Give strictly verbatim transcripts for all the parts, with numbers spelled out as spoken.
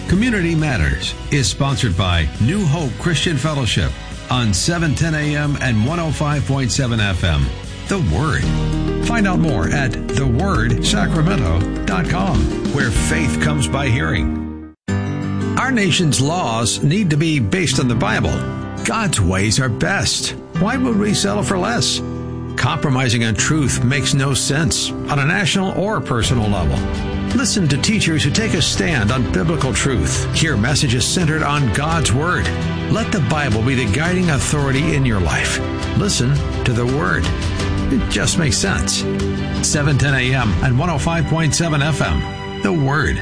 Community Matters is sponsored by New Hope Christian Fellowship on seven ten a.m. and one oh five point seven F M. The Word. Find out more at the word sacramento dot com, where faith comes by hearing. Our nation's laws need to be based on the Bible. God's ways are best. Why would we settle for less? Compromising on truth makes no sense on a national or personal level. Listen to teachers who take a stand on biblical truth. Hear messages centered on God's Word. Let the Bible be the guiding authority in your life. Listen to the Word. It just makes sense. seven ten a.m. and one oh five point seven F M. The Word.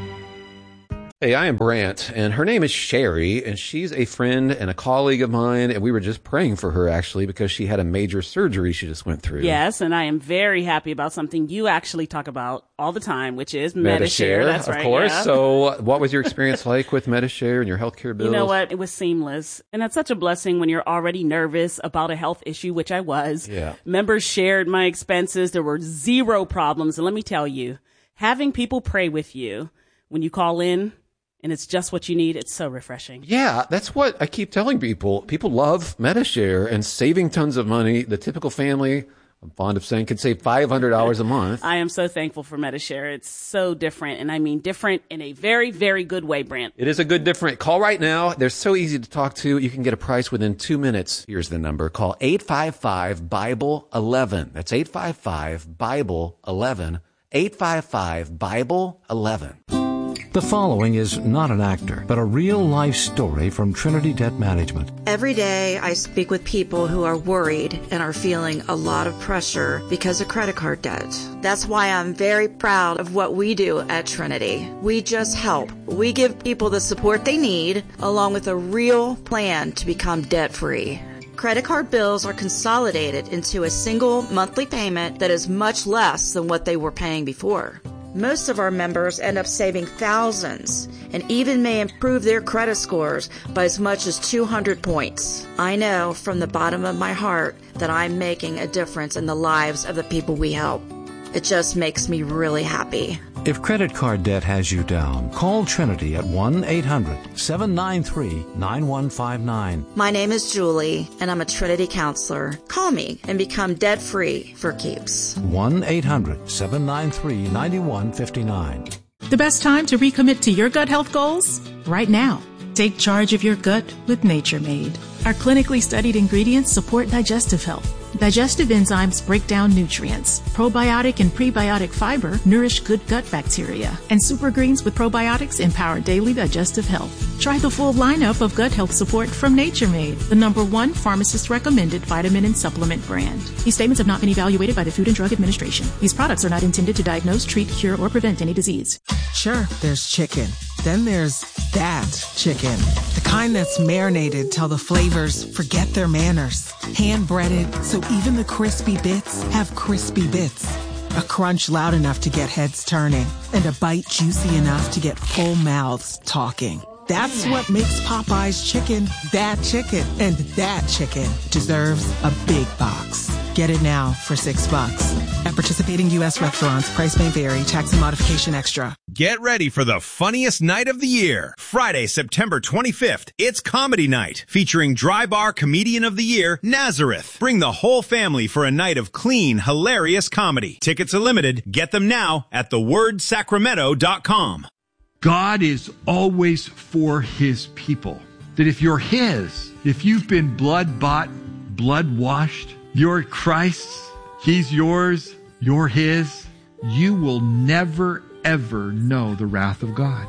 Hey, I am Brant, and her name is Sherry, and she's a friend and a colleague of mine, and we were just praying for her, actually, because she had a major surgery she just went through. Yes, and I am very happy about something you actually talk about all the time, which is Medi-Share. Medi-Share. That's of right, course. Yeah. So what was your experience like with Medi-Share and your healthcare bills? You know what? It was seamless. And that's such a blessing when you're already nervous about a health issue, which I was. Yeah. Members shared my expenses. There were zero problems. And let me tell you, having people pray with you when you call in, and it's just what you need, it's so refreshing. Yeah, that's what I keep telling people. People love Medi-Share and saving tons of money. The typical family, I'm fond of saying, could save five hundred dollars a month. I am so thankful for Medi-Share. It's so different, and I mean different in a very, very good way, Brant. It is a good different. Call right now. They're so easy to talk to. You can get a price within two minutes. Here's the number. Call eight five five, Bible eleven. That's eight five five, Bible eleven. eight five five, Bible eleven. The following is not an actor, but a real-life story from Trinity Debt Management. Every day I speak with people who are worried and are feeling a lot of pressure because of credit card debt. That's why I'm very proud of what we do at Trinity. We just help. We give people the support they need, along with a real plan to become debt-free. Credit card bills are consolidated into a single monthly payment that is much less than what they were paying before. Most of our members end up saving thousands and even may improve their credit scores by as much as two hundred points. I know from the bottom of my heart that I'm making a difference in the lives of the people we help. It just makes me really happy. If credit card debt has you down, call Trinity at one eight hundred, seven nine three, nine one five nine. My name is Julie, and I'm a Trinity counselor. Call me and become debt-free for keeps. one eight hundred, seven nine three, nine one five nine. The best time to recommit to your gut health goals? Right now. Take charge of your gut with Nature Made. Our clinically studied ingredients support digestive health. Digestive enzymes break down nutrients. Probiotic and prebiotic fiber nourish good gut bacteria. And super greens with probiotics empower daily digestive health. Try the full lineup of gut health support from Nature Made, the number one pharmacist-recommended vitamin and supplement brand. These statements have not been evaluated by the Food and Drug Administration. These products are not intended to diagnose, treat, cure, or prevent any disease. Sure, there's chicken. Then there's that chicken. The kind that's marinated till the flavors forget their manners. Hand-breaded, so even the crispy bits have crispy bits. A crunch loud enough to get heads turning. And a bite juicy enough to get full mouths talking. That's what makes Popeye's chicken that chicken. And that chicken deserves a big box. Get it now for six bucks. At participating U S restaurants, price may vary. Tax and modification extra. Get ready for the funniest night of the year. Friday, September twenty-fifth. It's Comedy Night, featuring Dry Bar Comedian of the Year, Nazareth. Bring the whole family for a night of clean, hilarious comedy. Tickets are limited. Get them now at the word sacramento dot com. God is always for his people. That if you're his, if you've been blood-bought, blood-washed, you're Christ's, he's yours, you're his, you will never, ever know the wrath of God.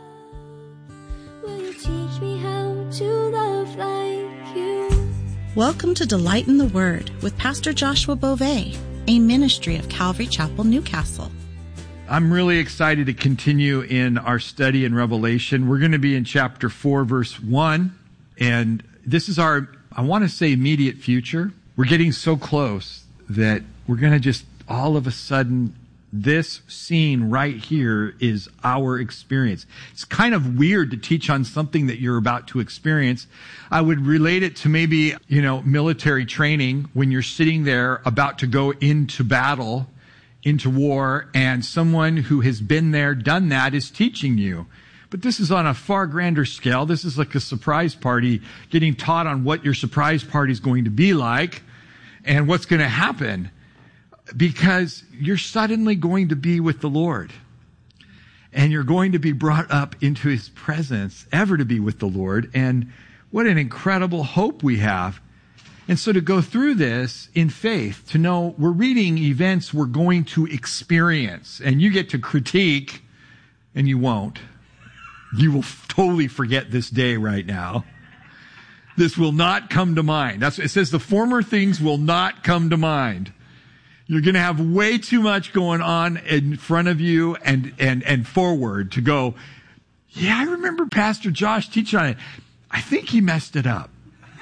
Will you teach me how to love like you? Welcome to Delight in the Word with Pastor Joshua Beauvais, a ministry of Calvary Chapel, Newcastle. I'm really excited to continue in our study in Revelation. We're going to be in chapter four, verse one. And this is our, I want to say, immediate future. We're getting so close that we're going to just all of a sudden, this scene right here is our experience. It's kind of weird to teach on something that you're about to experience. I would relate it to maybe, you know, military training when you're sitting there about to go into battle, into war, and someone who has been there, done that, is teaching you. But this is on a far grander scale. This is like a surprise party, getting taught on what your surprise party is going to be like and what's going to happen, because you're suddenly going to be with the Lord. And you're going to be brought up into his presence, ever to be with the Lord. And what an incredible hope we have. And so to go through this in faith, to know we're reading events we're going to experience. And you get to critique, and you won't. You will totally forget this day right now. This will not come to mind. That's, it says the former things will not come to mind. You're going to have way too much going on in front of you and, and, and forward to go, yeah, I remember Pastor Josh teaching on it. I think he messed it up.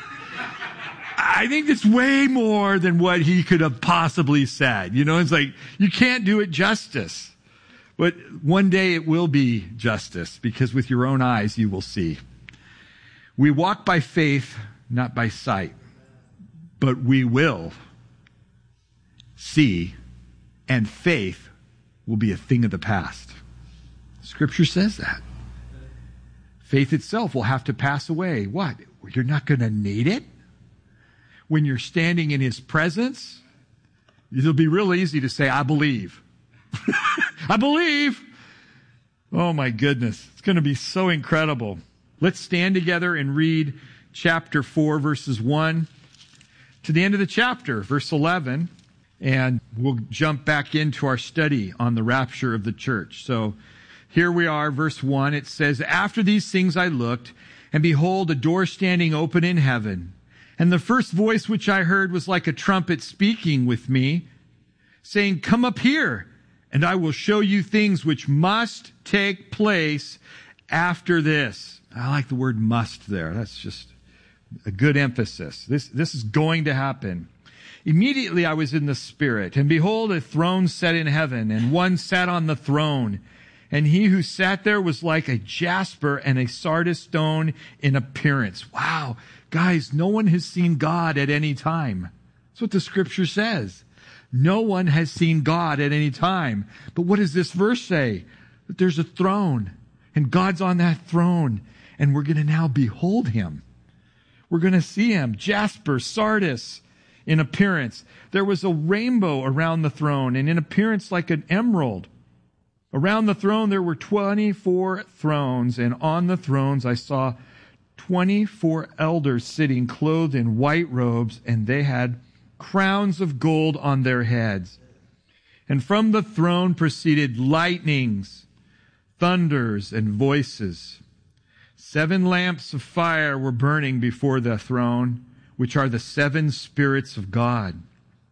I think it's way more than what he could have possibly said. You know, it's like, you can't do it justice. But one day it will be justice, because with your own eyes you will see. We walk by faith, not by sight, but we will see, and faith will be a thing of the past. Scripture says that. Faith itself will have to pass away. What? You're not going to need it? When you're standing in his presence, it'll be real easy to say, I believe. I believe. Oh my goodness. It's going to be so incredible. Let's stand together and read chapter four, verses one to the end of the chapter, verse eleven. And we'll jump back into our study on the rapture of the church. So here we are, verse one. It says, after these things I looked, and behold, a door standing open in heaven. And the first voice which I heard was like a trumpet speaking with me, saying, come up here, and I will show you things which must take place after this. I like the word must there. That's just a good emphasis. This, this is going to happen. Immediately I was in the Spirit, and behold, a throne set in heaven, and one sat on the throne. And he who sat there was like a jasper and a sardis stone in appearance. Wow. Guys, no one has seen God at any time. That's what the Scripture says. No one has seen God at any time. But what does this verse say? That there's a throne, and God's on that throne, and we're going to now behold him. We're going to see him. Jasper, sardis, in appearance. There was a rainbow around the throne, and in appearance like an emerald. Around the throne there were twenty-four thrones, and on the thrones I saw twenty-four elders sitting, clothed in white robes, and they had crowns of gold on their heads. And from the throne proceeded lightnings, thunders, and voices. Seven lamps of fire were burning before the throne, which are the seven spirits of God.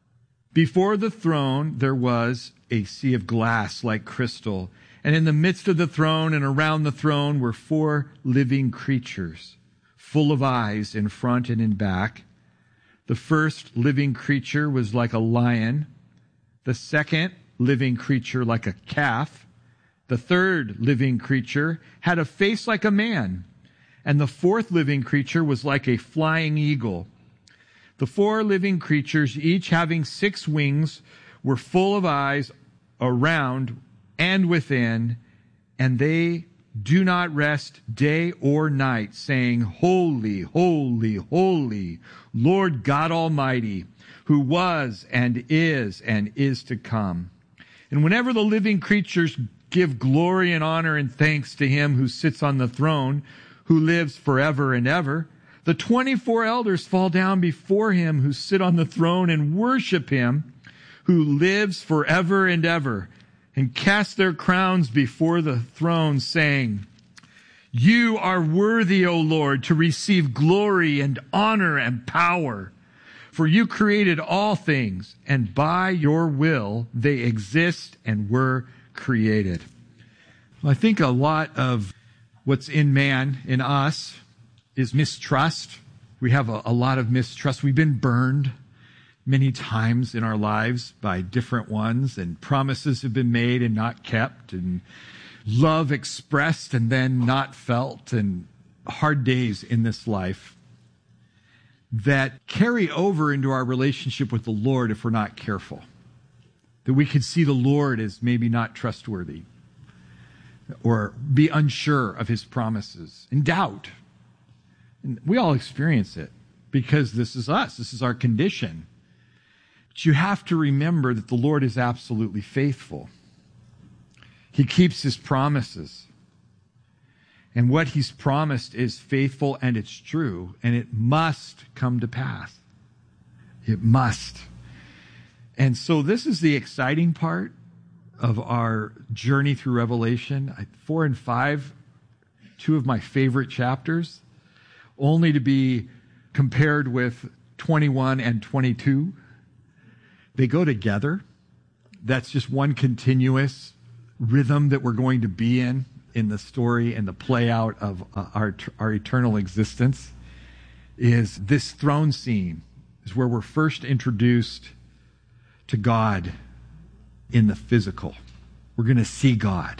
Before the throne there was a sea of glass like crystal, and in the midst of the throne and around the throne were four living creatures, full of eyes in front and in back. The first living creature was like a lion, the second living creature like a calf, the third living creature had a face like a man, and the fourth living creature was like a flying eagle. The four living creatures, each having six wings, were full of eyes around and within, and they do not rest day or night, saying, Holy, holy, holy, Lord God Almighty, who was and is and is to come. And whenever the living creatures give glory and honor and thanks to him who sits on the throne, who lives forever and ever, the twenty-four elders fall down before him who sit on the throne and worship him who lives forever and ever, and cast their crowns before the throne, saying, You are worthy, O Lord, to receive glory and honor and power, for you created all things, and by your will they exist and were created. Well, I think a lot of what's in man, in us, is mistrust. We have a, a lot of mistrust. We've been burned many times in our lives by different ones, and promises have been made and not kept, and love expressed and then not felt, and hard days in this life that carry over into our relationship with the Lord if we're not careful. That we could see the Lord as maybe not trustworthy. or be unsure of his promises, in doubt. And we all experience it because this is us. This is our condition. But you have to remember that the Lord is absolutely faithful. He keeps his promises. And what he's promised is faithful and it's true, and it must come to pass. It must. And so this is the exciting part of our journey through Revelation. Four and five, two of my favorite chapters, only to be compared with twenty-one and twenty-two. They go together. That's just one continuous rhythm that we're going to be in, in the story and the play out of uh, our, our eternal existence. Is this throne scene is where we're first introduced to God in the physical. We're going to see God.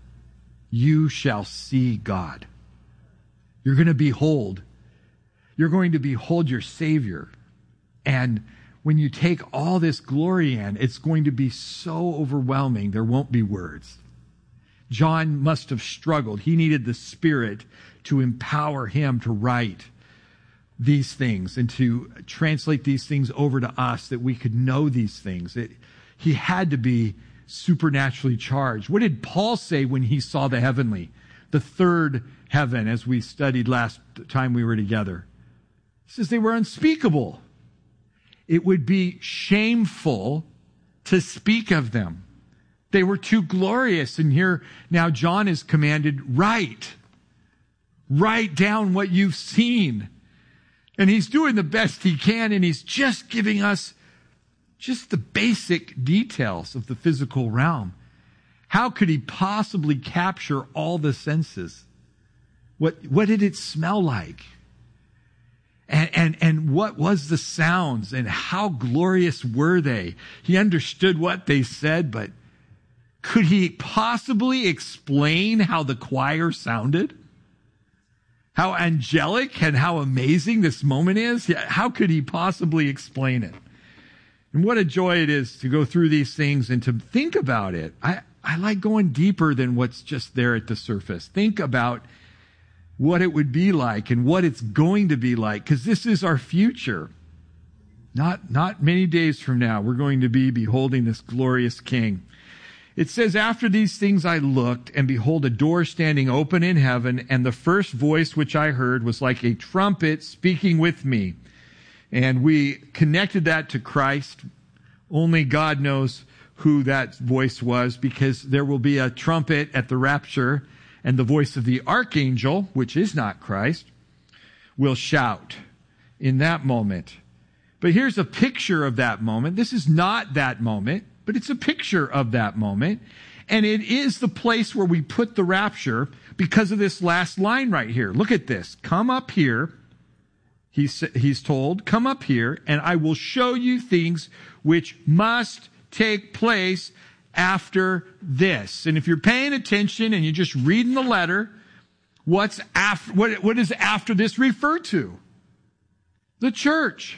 You shall see God. You're going to behold. You're going to behold your Savior. And when you take all this glory in, it's going to be so overwhelming, there won't be words. John must have struggled. He needed the Spirit to empower him to write these things and to translate these things over to us that we could know these things. It, he had to be supernaturally charged. What did Paul say when he saw the heavenly, the third heaven, as we studied last time we were together? He says they were unspeakable. It would be shameful to speak of them. They were too glorious. And here now John is commanded, write. Write down what you've seen. And he's doing the best he can, and he's just giving us just the basic details of the physical realm. How could he possibly capture all the senses? What, what did it smell like? And, and, and what was the sounds, and how glorious were they? He understood what they said, but could he possibly explain how the choir sounded? How angelic and how amazing this moment is? How could he possibly explain it? And what a joy it is to go through these things and to think about it. I, I like going deeper than what's just there at the surface. Think about what it would be like and what it's going to be like, because this is our future. Not, not many days from now, we're going to be beholding this glorious King. It says, after these things I looked, and behold, a door standing open in heaven, and the first voice which I heard was like a trumpet speaking with me. And we connected that to Christ. Only God knows who that voice was, because there will be a trumpet at the rapture, and the voice of the archangel, which is not Christ, will shout in that moment. But here's a picture of that moment. This is not that moment, but it's a picture of that moment. And it is the place where we put the rapture because of this last line right here. Look at this. Come up here. He's, he's told, come up here, and I will show you things which must take place after this. And if you're paying attention and you're just reading the letter, what's after, what, what does after this refer to? The church.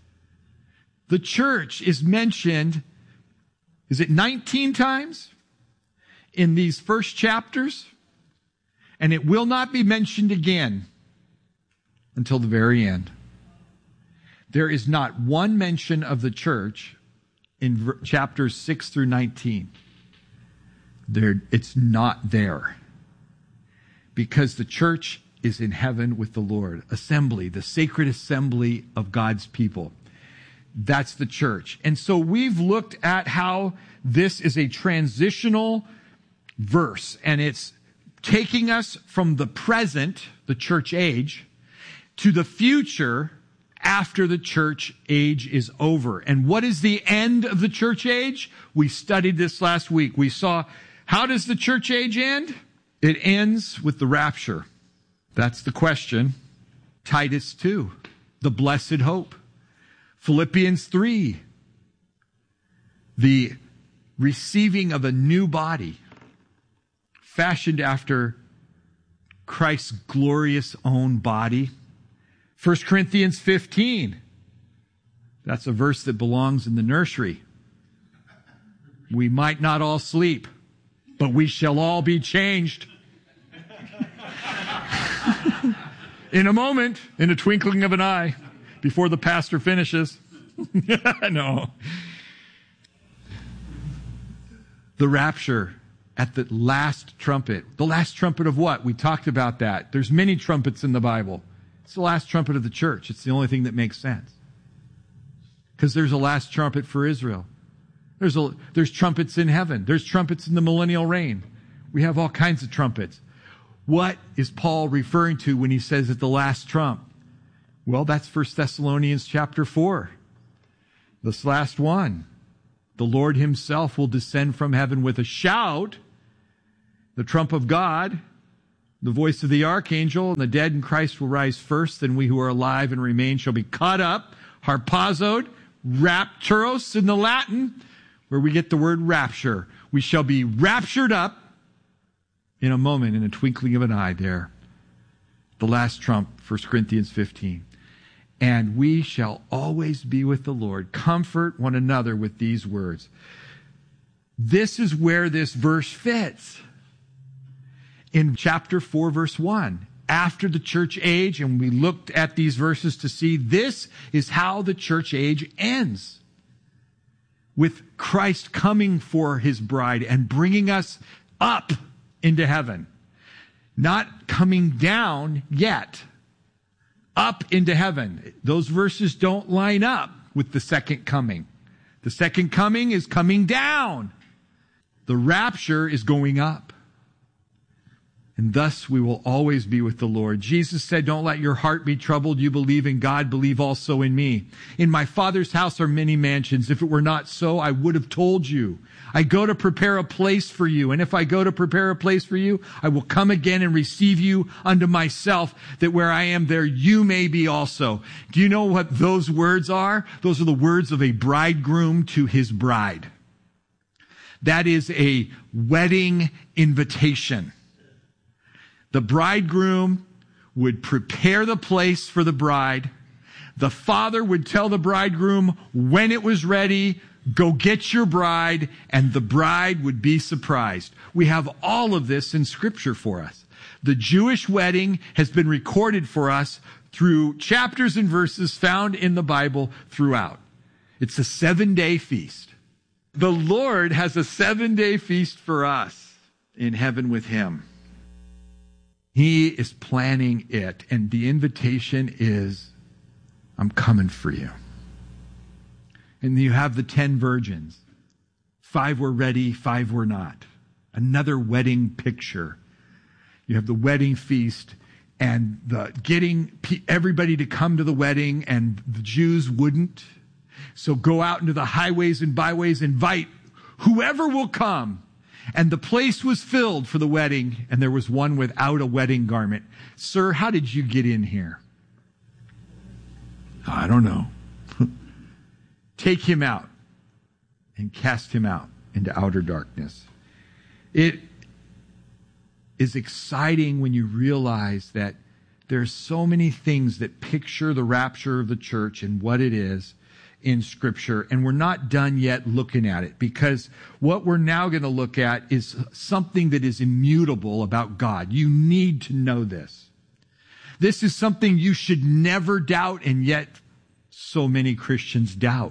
The church is mentioned, is it nineteen times in these first chapters? And it will not be mentioned again until the very end. There is not one mention of the church in chapters six through nineteen. There, it's not there. Because the church is in heaven with the Lord. Assembly, the sacred assembly of God's people. That's the church. And so we've looked at how this is a transitional verse, and it's taking us from the present, the church age, to the future after the church age is over. And what is the end of the church age? We studied this last week. We saw, how does the church age end? It ends with the rapture. That's the question. Titus two, the blessed hope. Philippians three, the receiving of a new body fashioned after Christ's glorious own body. First Corinthians fifteen, that's a verse that belongs in the nursery. We might not all sleep. but we shall all be changed. In a moment, in a twinkling of an eye, before the pastor finishes. No. The rapture at the last trumpet. The last trumpet of what? We talked about that. There's many trumpets in the Bible. It's the last trumpet of the church. It's the only thing that makes sense. Because there's a last trumpet for Israel. There's a, there's trumpets in heaven. There's trumpets in the millennial reign. We have all kinds of trumpets. What is Paul referring to when he says at the last trump? Well, that's First Thessalonians chapter four. This last one. The Lord himself will descend from heaven with a shout, the trump of God, the voice of the archangel, and the dead in Christ will rise first, then we who are alive and remain shall be caught up, harpazoed, rapturos in the Latin, where we get the word rapture. We shall be raptured up in a moment, in a twinkling of an eye there. The last trump, First Corinthians fifteen. And we shall always be with the Lord. Comfort one another with these words. This is where this verse fits. In chapter four, verse one. After the church age, and we looked at these verses to see this is how the church age ends. With Christ coming for his bride and bringing us up into heaven. Not coming down yet. Up into heaven. Those verses don't line up with the second coming. The second coming is coming down. The rapture is going up. And thus we will always be with the Lord. Jesus said, don't let your heart be troubled. You believe in God, believe also in me. In my Father's house are many mansions. If it were not so, I would have told you. I go to prepare a place for you. And if I go to prepare a place for you, I will come again and receive you unto myself, that where I am, there you may be also. Do you know what those words are? Those are the words of a bridegroom to his bride. That is a wedding invitation. The bridegroom would prepare the place for the bride. The father would tell the bridegroom when it was ready, go get your bride, and the bride would be surprised. We have all of this in Scripture for us. The Jewish wedding has been recorded for us through chapters and verses found in the Bible throughout. It's a seven-day feast. The Lord has a seven-day feast for us in heaven with him. He is planning it, and the invitation is, I'm coming for you. And you have the ten virgins. Five were ready, five were not. Another wedding picture. You have the wedding feast and the getting everybody to come to the wedding, and the Jews wouldn't. So go out into the highways and byways, invite whoever will come. And the place was filled for the wedding, and there was one without a wedding garment. Sir, how did you get in here? I don't know. Take him out and cast him out into outer darkness. It is exciting when you realize that there's so many things that picture the rapture of the church and what it is in Scripture, and we're not done yet looking at it, because what we're now going to look at is something that is immutable about God. You need to know this. This is something you should never doubt, and yet so many Christians doubt.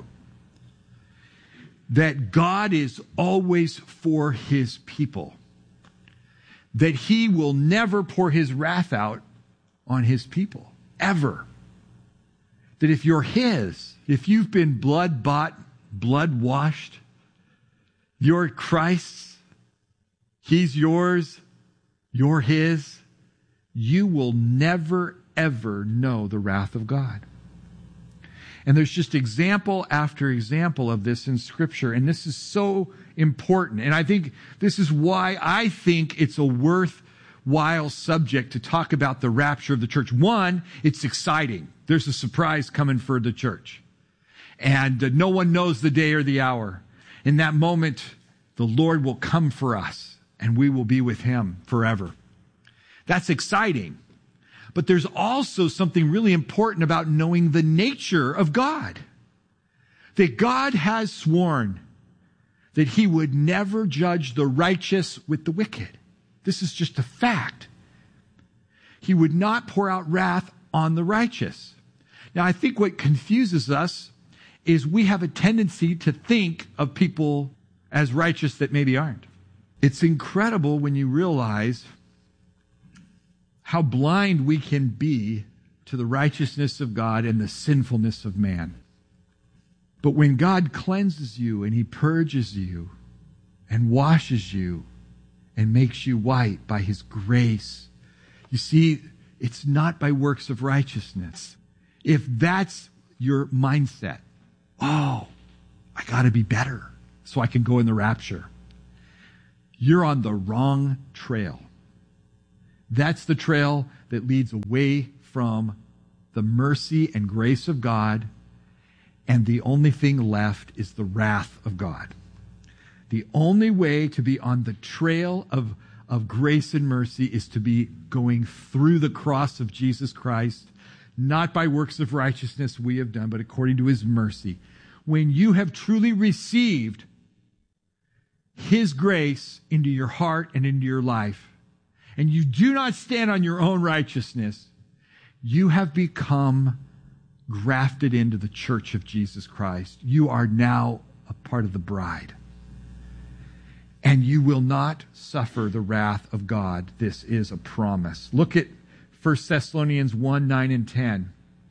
That God is always for his people. That he will never pour his wrath out on his people. Ever. That if you're his, if you've been blood bought, blood washed, you're Christ's, he's yours, you're his, you will never, ever know the wrath of God. And there's just example after example of this in Scripture. And this is so important. And I think this is why I think it's a worthwhile subject to talk about the rapture of the church. One, it's exciting. There's a surprise coming for the church. And uh, no one knows the day or the hour. In that moment, the Lord will come for us, and we will be with him forever. That's exciting. But there's also something really important about knowing the nature of God. That God has sworn that he would never judge the righteous with the wicked. This is just a fact. He would not pour out wrath on the righteous. Now, I think what confuses us is we have a tendency to think of people as righteous that maybe aren't. It's incredible when you realize how blind we can be to the righteousness of God and the sinfulness of man. But when God cleanses you and he purges you and washes you and makes you white by his grace, you see, it's not by works of righteousness. If that's your mindset, oh, I got to be better so I can go in the rapture, you're on the wrong trail. That's the trail that leads away from the mercy and grace of God, and the only thing left is the wrath of God. The only way to be on the trail of, of grace and mercy is to be going through the cross of Jesus Christ, not by works of righteousness we have done, but according to his mercy. When you have truly received his grace into your heart and into your life, and you do not stand on your own righteousness, you have become grafted into the church of Jesus Christ. You are now a part of the bride. And you will not suffer the wrath of God. This is a promise. Look at First Thessalonians one, nine and ten.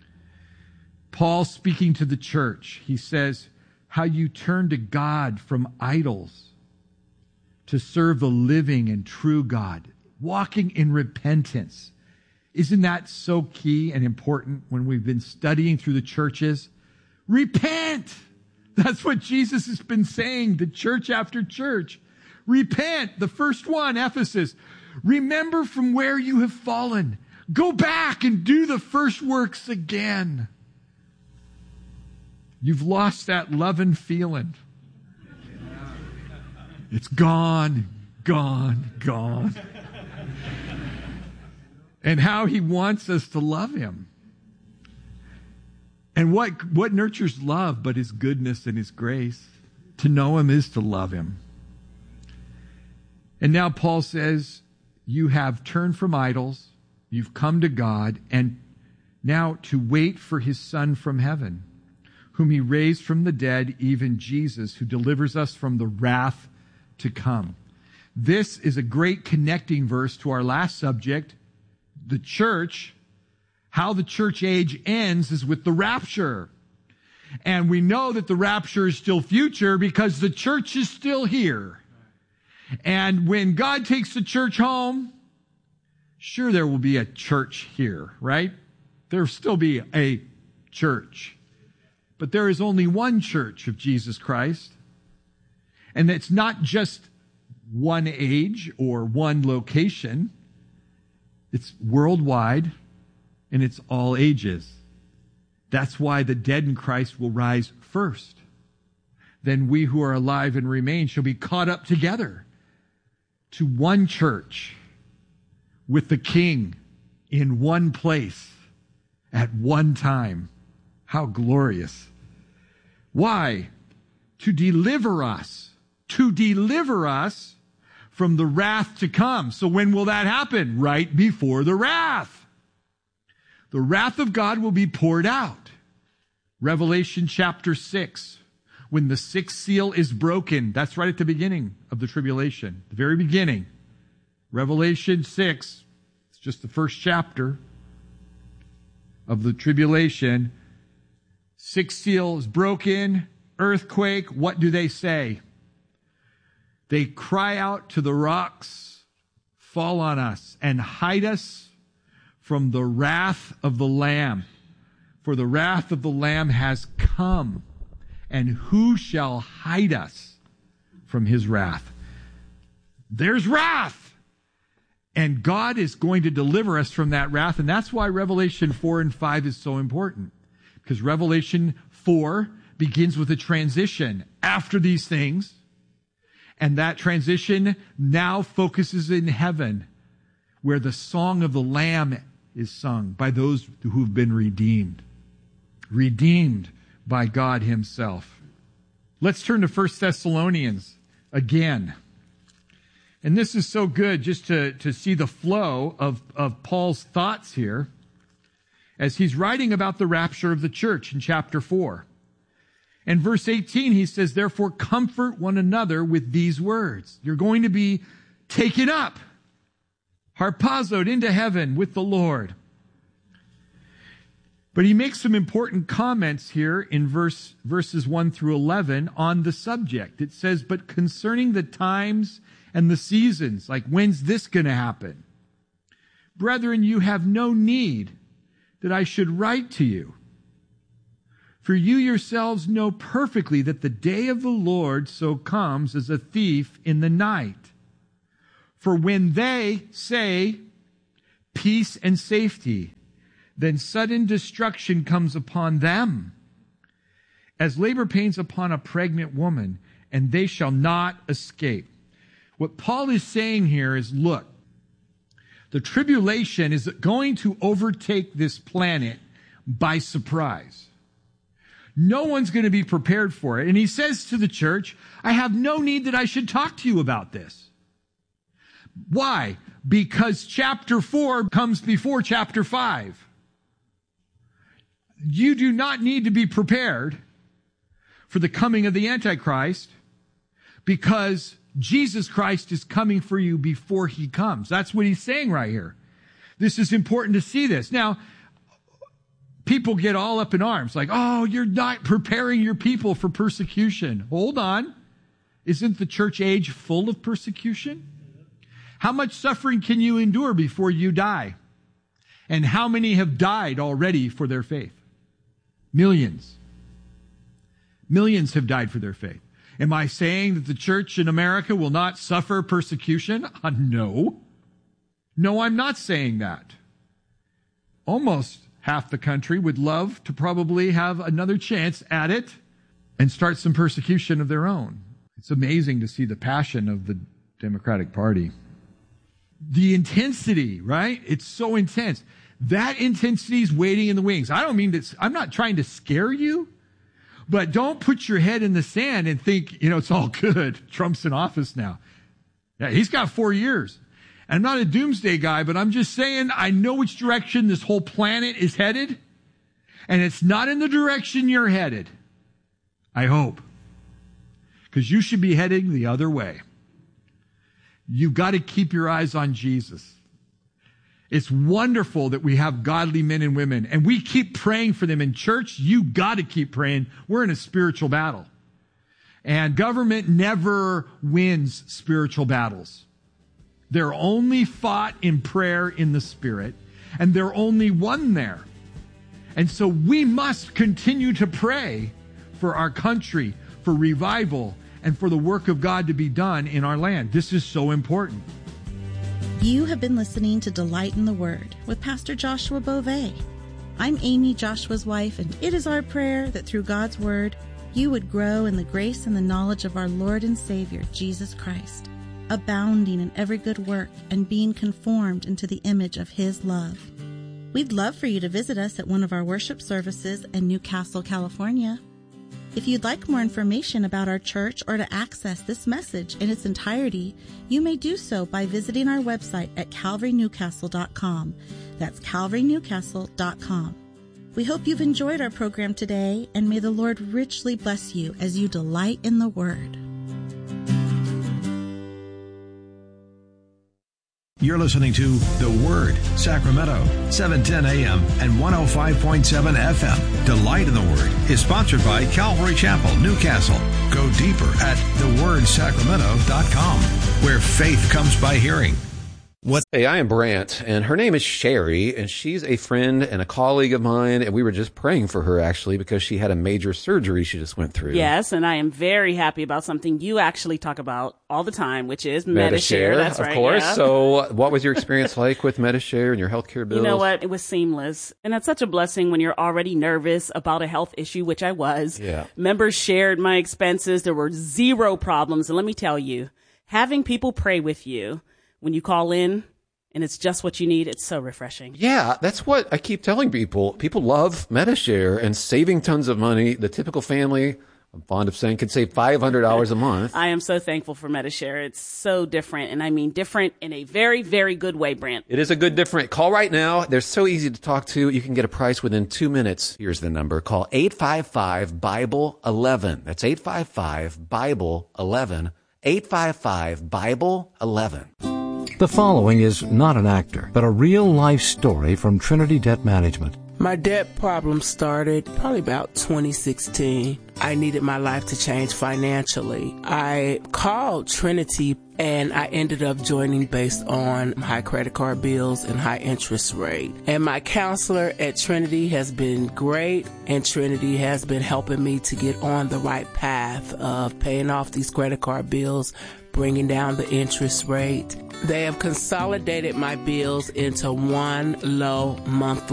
Paul speaking to the church, he says, how you turn to God from idols to serve the living and true God, walking in repentance. Isn't that so key and important when we've been studying through the churches? Repent! That's what Jesus has been saying to church after church. Repent. The first one, Ephesus. Remember from where you have fallen. Go back and do the first works again. You've lost that loving feeling. It's gone, gone, gone. And how he wants us to love him. And what, what nurtures love but his goodness and his grace? To know him is to love him. And now Paul says, you have turned from idols, you've come to God, and now to wait for his Son from heaven, whom he raised from the dead, even Jesus, who delivers us from the wrath to come. This is a great connecting verse to our last subject, the church. How the church age ends is with the rapture. And we know that the rapture is still future because the church is still here. And when God takes the church home, sure, there will be a church here, right? There will still be a church. But there is only one church of Jesus Christ. And it's not just one age or one location. It's worldwide, and it's all ages. That's why the dead in Christ will rise first. Then we who are alive and remain shall be caught up together to one church with the King in one place at one time. How glorious. Why? To deliver us. To deliver us from the wrath to come. So when will that happen? Right before the wrath. The wrath of God will be poured out. Revelation chapter six. When the sixth seal is broken, that's right at the beginning of the tribulation, the very beginning. Revelation six, it's just the first chapter of the tribulation. Sixth seal is broken, earthquake. What do they say? They cry out to the rocks, fall on us and hide us from the wrath of the Lamb. For the wrath of the Lamb has come. And who shall hide us from his wrath? There's wrath. And God is going to deliver us from that wrath. And that's why Revelation four and five is so important. Because Revelation four begins with a transition after these things. And that transition now focuses in heaven, where the song of the Lamb is sung by those who've been redeemed. Redeemed by God himself. Let's turn to First Thessalonians again. And this is so good just to, to see the flow of, of Paul's thoughts here as he's writing about the rapture of the church in chapter four. And verse eighteen, he says, therefore comfort one another with these words. You're going to be taken up, harpazoed into heaven with the Lord. But he makes some important comments here in verse, verses one through eleven on the subject. It says, but concerning the times and the seasons, like when's this going to happen? Brethren, you have no need that I should write to you. For you yourselves know perfectly that the day of the Lord so comes as a thief in the night. For when they say peace and safety, then sudden destruction comes upon them, as labor pains upon a pregnant woman, and they shall not escape. What Paul is saying here is, look, the tribulation is going to overtake this planet by surprise. No one's going to be prepared for it. And he says to the church, I have no need that I should talk to you about this. Why? Because chapter four comes before chapter five. You do not need to be prepared for the coming of the Antichrist because Jesus Christ is coming for you before he comes. That's what he's saying right here. This is important to see this. Now, people get all up in arms like, oh, you're not preparing your people for persecution. Hold on. Isn't the church age full of persecution? How much suffering can you endure before you die? And how many have died already for their faith? Millions. Millions have died for their faith. Am I saying that the church in America will not suffer persecution? Uh, no. No, I'm not saying that. Almost half the country would love to probably have another chance at it and start some persecution of their own. It's amazing to see the passion of the Democratic Party. The intensity, right? It's so intense. That intensity is waiting in the wings. I don't mean that, I'm not trying to scare you, but don't put your head in the sand and think, you know, it's all good. Trump's in office now. Yeah, he's got four years. I'm not a doomsday guy, but I'm just saying I know which direction this whole planet is headed, and it's not in the direction you're headed. I hope. Because you should be heading the other way. You've got to keep your eyes on Jesus. It's wonderful that we have godly men and women, and we keep praying for them in church. You got to keep praying. We're in a spiritual battle. And government never wins spiritual battles. They're only fought in prayer in the Spirit, and they're only won there. And so we must continue to pray for our country, for revival, and for the work of God to be done in our land. This is so important. You have been listening to Delight in the Word with Pastor Joshua Beauvais. I'm Amy, Joshua's wife, and it is our prayer that through God's Word, you would grow in the grace and the knowledge of our Lord and Savior, Jesus Christ, abounding in every good work and being conformed into the image of His love. We'd love for you to visit us at one of our worship services in Newcastle, California. If you'd like more information about our church or to access this message in its entirety, you may do so by visiting our website at calvary newcastle dot com. That's calvary newcastle dot com. We hope you've enjoyed our program today, and may the Lord richly bless you as you delight in the Word. You're listening to The Word, Sacramento, seven ten a.m. and one oh five point seven F M. Delight in the Word is sponsored by Calvary Chapel, Newcastle. Go deeper at the word sacramento dot com, where faith comes by hearing. What? Hey, I am Brant, and her name is Sherry, and she's a friend and a colleague of mine, and we were just praying for her, actually, because she had a major surgery she just went through. Yes, and I am very happy about something you actually talk about all the time, which is Medi-Share. That's of right, course. yeah. So what was your experience like with Medi-Share and your healthcare bills? You know what? It was seamless. And that's such a blessing when you're already nervous about a health issue, which I was. Yeah. Members shared my expenses. There were zero problems. And let me tell you, having people pray with you when you call in, and it's just what you need, it's so refreshing. Yeah, that's what I keep telling people. People love Medi-Share and saving tons of money. The typical family I'm fond of saying, can save five hundred dollars a month. I am so thankful for Medi-Share. It's so different, and I mean different in a very, very good way, Brent. It is a good different. Call right now. They're so easy to talk to. You can get a price within two minutes. Here's the number. Call eight five five, Bible eleven. That's eight five five, Bible eleven. eight five five, Bible eleven. The following is not an actor, but a real-life story from Trinity Debt Management. My debt problem started probably about twenty sixteen. I needed my life to change financially. I called Trinity and I ended up joining based on high credit card bills and high interest rate. And my counselor at Trinity has been great, and Trinity has been helping me to get on the right path of paying off these credit card bills, bringing down the interest rate. They have consolidated my bills into one low monthly